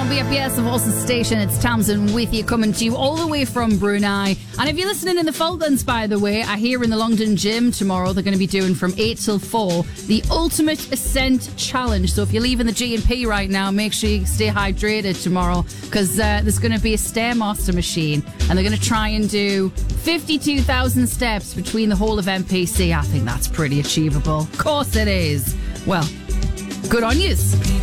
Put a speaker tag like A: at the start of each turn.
A: on BFBS, the Voices Station. It's Tamsin with you, coming to you all the way from Brunei. And if you're listening in the Falklands, by the way, I hear in the Longdon Gym tomorrow they're going to be doing from 8 till 4 the Ultimate Ascent Challenge. So if you're leaving the G&P right now, make sure you stay hydrated tomorrow, because there's going to be a Stairmaster machine and they're going to try and do 52,000 steps between the whole of MPC. I think that's pretty achievable. Of course it is. Well, good on yous.